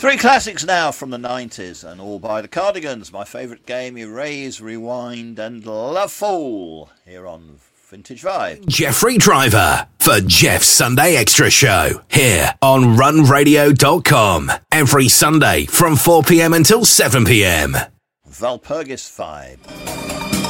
Three classics now from the 90s, and all by the Cardigans. My favourite game, Erase, Rewind, and Love Fool, here on Vintage Vibe. Jeffrey Driver for Jeff's Sunday Extra Show, here on runradio.com. Every Sunday from 4 p.m. until 7 p.m. Valpurgis Vibe.